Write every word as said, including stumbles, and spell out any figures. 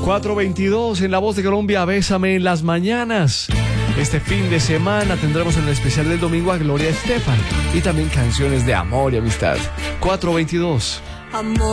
cuatro veintidós en La Voz de Colombia, Bésame en las mañanas. Este fin de semana tendremos en el especial del domingo a Gloria Estefan y también canciones de amor y amistad. cuatro veintidós. Amor.